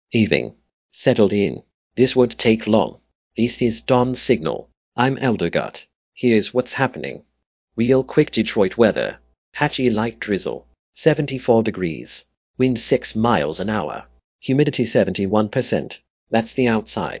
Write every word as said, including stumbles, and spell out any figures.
Evening. Settled in. This would take long. This is Dawn's signal. I'm Eldergut. Here's what's happening. Real quick Detroit weather. Patchy light drizzle. seventy-four degrees. Wind six miles an hour. Humidity seventy-one percent. That's the outside.